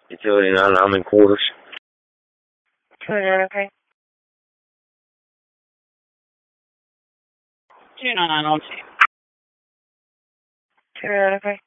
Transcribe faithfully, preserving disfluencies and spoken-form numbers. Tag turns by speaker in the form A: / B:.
A: Utility nine, I'm in quarters.
B: two nine, okay. two nine on two. two nine, okay.